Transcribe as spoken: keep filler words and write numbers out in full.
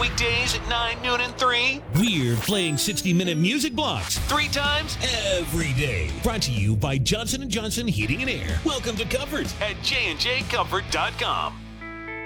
weekdays at nine, noon, and three. We're playing sixty-minute music blocks Three times every day. Brought to you by Johnson and Johnson Heating and Air. Welcome to Comfort at j and j comfort dot com.